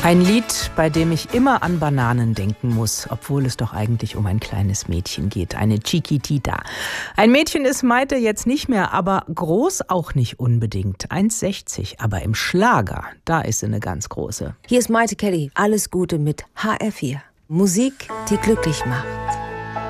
Ein Lied, bei dem ich immer an Bananen denken muss, obwohl es doch eigentlich um ein kleines Mädchen geht, eine Chiquitita. Ein Mädchen ist Maite jetzt nicht mehr, aber groß auch nicht unbedingt. 1,60, aber im Schlager, da ist sie eine ganz große. Hier ist Maite Kelly, alles Gute mit HR4. Musik, die glücklich macht.